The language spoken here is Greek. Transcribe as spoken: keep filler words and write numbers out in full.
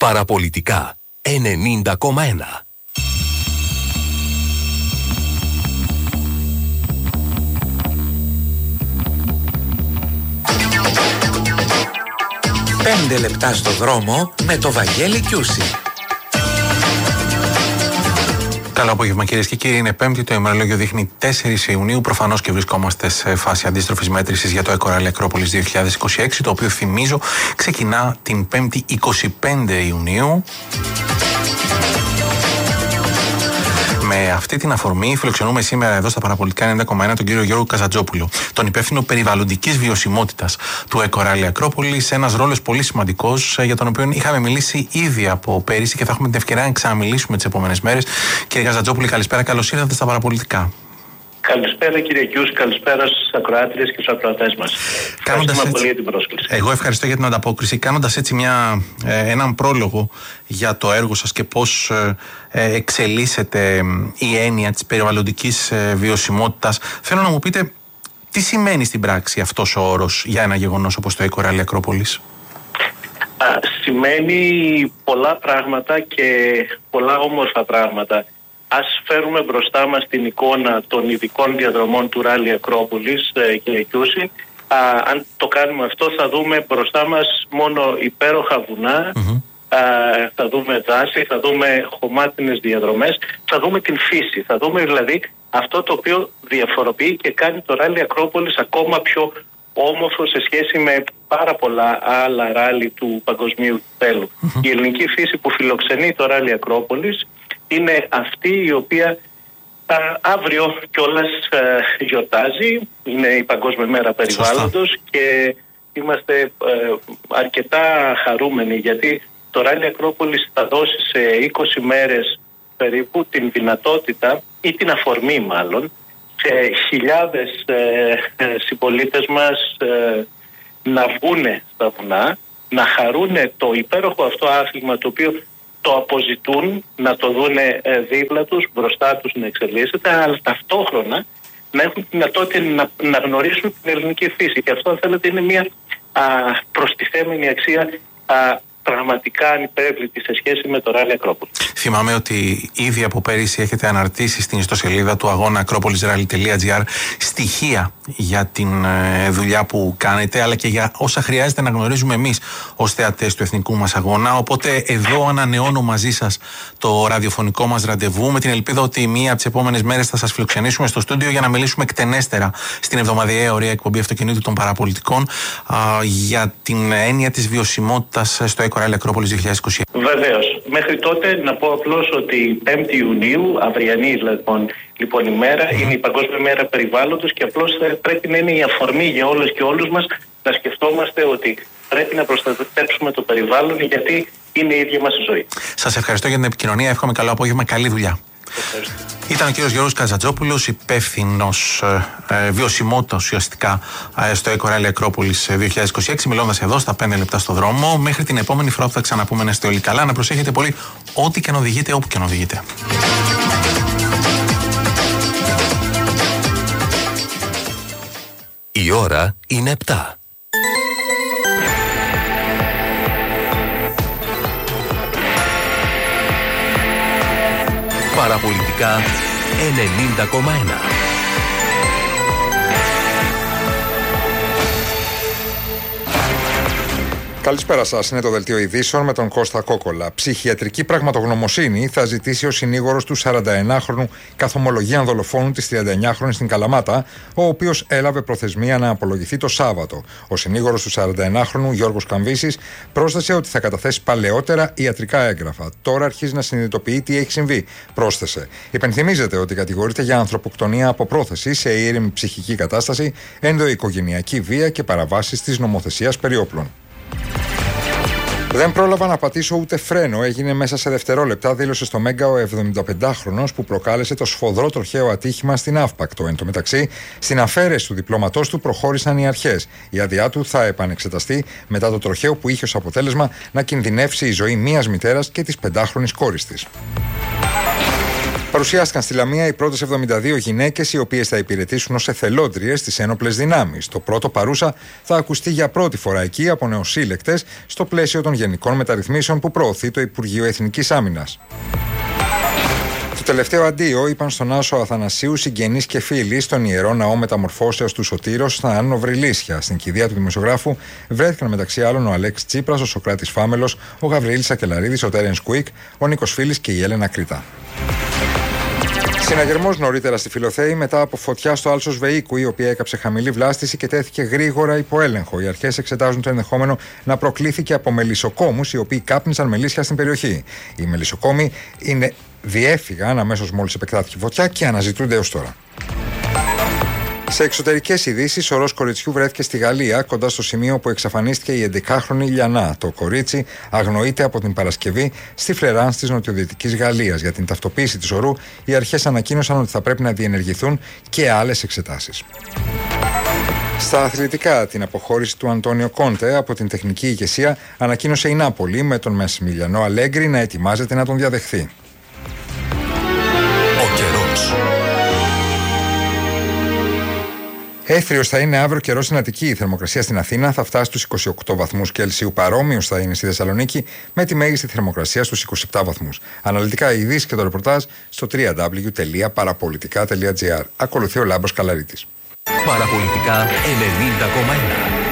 Παραπολιτικά ενενήντα κόμμα ένα. Πέντε λεπτά στο δρόμο με το Βαγγέλη Κιούση. Καλό απόγευμα κυρίες και κύριοι. Είναι Πέμπτη, το ημερολόγιο δείχνει τέσσερις Ιουνίου. Προφανώς και βρισκόμαστε σε φάση αντίστροφης μέτρησης για το Eco Rally Ακρόπολης δύο χιλιάδες είκοσι έξι, το οποίο θυμίζω ξεκινά την Πέμπτη είκοσι πέντε Ιουνίου. Με αυτή την αφορμή, φιλοξενούμε σήμερα εδώ στα Παραπολιτικά ενενήντα κόμμα ένα τον κύριο Γιώργο Καζατζόπουλο, τον υπεύθυνο περιβαλλοντικής βιωσιμότητας του Eco Rally Ακρόπολης. Ένας ρόλος πολύ σημαντικός, για τον οποίο είχαμε μιλήσει ήδη από πέρυσι και θα έχουμε την ευκαιρία να ξαναμιλήσουμε τις επόμενες μέρες. Κύριε Καζατζόπουλο, καλησπέρα, καλώς ήρθατε στα Παραπολιτικά. Καλησπέρα κύριε Κιούς, καλησπέρα στους ακροάτριες και στους ακροατές μας. Ευχαριστούμε πολύ για την πρόσκληση. Εγώ ευχαριστώ για την ανταπόκριση. Κάνοντας έτσι μια, ε, έναν πρόλογο για το έργο σας και πώς ε, εξελίσσεται η έννοια της περιβαλλοντικής ε, βιωσιμότητας, θέλω να μου πείτε τι σημαίνει στην πράξη αυτός ο όρος για ένα γεγονός όπως το Eco Rally Ακρόπολης. Α, σημαίνει πολλά πράγματα και πολλά όμορφα πράγματα. Ας φέρουμε μπροστά μας την εικόνα των ειδικών διαδρομών του Ράλι Ακρόπολης, ε, κύριε Κιούση. Α, αν το κάνουμε αυτό θα δούμε μπροστά μας μόνο υπέροχα βουνά, mm-hmm. α, θα δούμε δάση, θα δούμε χωμάτινες διαδρομές, θα δούμε την φύση. Θα δούμε δηλαδή αυτό το οποίο διαφοροποιεί και κάνει το Ράλι Ακρόπολης ακόμα πιο όμορφο σε σχέση με πάρα πολλά άλλα ράλι του παγκοσμίου κυπέλλου. Mm-hmm. Η ελληνική φύση που φιλοξενεί το Ράλι Ακρόπολης είναι αυτή η οποία α, αύριο κιόλας ε, γιορτάζει. Είναι η Παγκόσμια Μέρα Περιβάλλοντος. Σωστά. Και είμαστε ε, αρκετά χαρούμενοι γιατί το Ράλι Ακρόπολης θα δώσει σε είκοσι μέρες περίπου την δυνατότητα ή την αφορμή μάλλον σε χιλιάδες ε, ε, συμπολίτες μας ε, να βγούνε στα βουνά, να χαρούνε το υπέροχο αυτό άθλημα το οποίο το αποζητούν, να το δούνε δίπλα τους, μπροστά τους να εξελίσσεται, αλλά ταυτόχρονα να έχουν τη δυνατότητα να, να γνωρίσουν την ελληνική φύση. Και αυτό, αν θέλετε, είναι μια α, προστιθέμενη αξία α, πραγματικά ανυπέρβλητη σε σχέση με το Ράλι Ακρόπολης. Θυμάμαι ότι ήδη από πέρυσι έχετε αναρτήσει στην ιστοσελίδα του αγώνα ακρόπολης ράλι τελεία τζι άρ στοιχεία για την ε, δουλειά που κάνετε, αλλά και για όσα χρειάζεται να γνωρίζουμε εμείς ως θεατές του εθνικού μας αγώνα. Οπότε εδώ ανανεώνω μαζί σας το ραδιοφωνικό μας ραντεβού, με την ελπίδα ότι μία από τις επόμενες μέρες θα σας φιλοξενήσουμε στο στούντιο για να μιλήσουμε εκτενέστερα στην εβδομαδιαία ωραία εκπομπή αυτοκινήτου των Παραπολιτικών α, για την έννοια της βιωσιμότητας στο Eco Rally Ακρόπολης δύο χιλιάδες είκοσι έξι. Βεβαίως. Μέχρι τότε να πω απλώς ότι πέμπτη Ιουνίου, αυριανή λοιπόν, λοιπόν ημέρα, mm. είναι η Παγκόσμια Μέρα Περιβάλλοντος και απλώς θα πρέπει να είναι η αφορμή για όλες και όλους μας να σκεφτόμαστε ότι πρέπει να προστατεύσουμε το περιβάλλον γιατί είναι η ίδια μας η ζωή. Σας ευχαριστώ για την επικοινωνία. Εύχομαι καλό απόγευμα. Καλή δουλειά. Ευχαριστώ. Ήταν ο κύριος Γιώργος Καζατζόπουλος, υπεύθυνος ε, ε, βιωσιμότητας ουσιαστικά ε, στο Eco Rally Ακρόπολης δύο χιλιάδες είκοσι έξι, μιλώντας εδώ στα πέντε λεπτά στο δρόμο. Μέχρι την επόμενη φορά που θα ξαναπούμε, να είστε όλοι καλά, να προσέχετε πολύ ό,τι και να οδηγείτε, όπου και να οδηγείτε. Η ώρα είναι επτά. Παραπολιτικά ενενήντα κόμμα ένα. Καλησπέρα σας. Είναι το δελτίο ειδήσεων με τον Κώστα Κόκολα. Ψυχιατρική πραγματογνωμοσύνη θα ζητήσει ο συνήγορος του σαρανταενάχρονου καθομολογίαν δολοφόνου της τριανταεννιάχρονης στην Καλαμάτα, ο οποίος έλαβε προθεσμία να απολογηθεί το Σάββατο. Ο συνήγορος του σαρανταενάχρονου Γιώργος Καμβίσης πρόσθεσε ότι θα καταθέσει παλαιότερα ιατρικά έγγραφα. Τώρα αρχίζει να συνειδητοποιεί τι έχει συμβεί, πρόσθεσε. Υπενθυμίζεται ότι κατηγορείται για ανθρωποκτονία από πρόθεση σε ήρεμη ψυχική κατάσταση, ενδοοικογενειακή βία και παραβάσεις της νομοθεσίας περί όπλων. Δεν πρόλαβα να πατήσω ούτε φρένο, έγινε μέσα σε δευτερόλεπτα, δήλωσε στο Μέγκα ο εβδομηνταπεντάχρονος που προκάλεσε το σφοδρό τροχαίο ατύχημα στην Αύπακτο. Εν τω μεταξύ, στην αφαίρεση του διπλώματός του προχώρησαν οι αρχές. Η άδειά του θα επανεξεταστεί μετά το τροχαίο που είχε ως αποτέλεσμα να κινδυνεύσει η ζωή μιας μητέρας και της πεντάχρονης κόρης της. Παρουσιάστηκαν στη Λαμία οι πρώτες εβδομήντα δύο γυναίκες, οι οποίες θα υπηρετήσουν ως εθελόντριες στις ένοπλες δυνάμεις. Το πρώτο παρούσα θα ακουστεί για πρώτη φορά εκεί από νεοσύλλεκτες στο πλαίσιο των γενικών μεταρρυθμίσεων που προωθεί το Υπουργείο Εθνικής Άμυνας. Το τελευταίο αντίο είπαν στον Άσο Αθανασίου συγγενείς και φίλοι στον Ιερό Ναό Μεταμορφώσεως του Σωτήρος στα Άνω Βρυλίσια. Στην κηδεία του δημοσιογράφου βρέθηκαν μεταξύ άλλων ο Αλέξης Τσίπρας, ο Σωκράτης Φάμελος, ο Γαβριήλης Σακελαρίδης, ο Τέρενς Κουίκ, ο Νίκος Φίλης και η Έλενα Κρήτα. Συναγερμός νωρίτερα στη Φιλοθέη μετά από φωτιά στο άλσος Βεΐκου, η οποία έκαψε χαμηλή βλάστηση και τέθηκε γρήγορα υπό έλεγχο. Οι αρχές εξετάζουν το ενδεχόμενο να προκλήθηκε από μελισσοκόμους, οι οποίοι κάπνισαν μελίσια στην περιοχή. Οι μελισσοκόμοι είναι διέφυγαν αμέσως μόλις επεκτάθηκε η φωτιά και αναζητούνται έως τώρα. Σε εξωτερικές ειδήσεις, ο ορός κοριτσιού βρέθηκε στη Γαλλία, κοντά στο σημείο που εξαφανίστηκε η έντεκάχρονη Λιανά. Το κορίτσι αγνοείται από την Παρασκευή στη Φλεράνς της νοτιοδυτικής Γαλλίας. Για την ταυτοποίηση της ορού, οι αρχές ανακοίνωσαν ότι θα πρέπει να διενεργηθούν και άλλες εξετάσεις. Στα αθλητικά, την αποχώρηση του Αντώνιο Κόντε από την τεχνική ηγεσία ανακοίνωσε η Νάπολη, με τον Μασιμιλιανό Αλέγκρι να ετοιμάζεται να τον διαδεχθεί. Ο καιρός. Έθριος θα είναι αύριο καιρός στην Αττική. Η θερμοκρασία στην Αθήνα θα φτάσει στους είκοσι οκτώ βαθμούς Κελσίου. Παρόμοιος θα είναι στη Θεσσαλονίκη, με τη μέγιστη θερμοκρασία στους είκοσι επτά βαθμούς. Αναλυτικά οι ειδήσεις και το ρεπορτάζ στο double-u double-u double-u τελεία παραπολιτικά τελεία τζι άρ. Ακολουθεί ο Λάμπρος Καλαρίτης. Παραπολιτικά ενενήντα κόμμα ένα.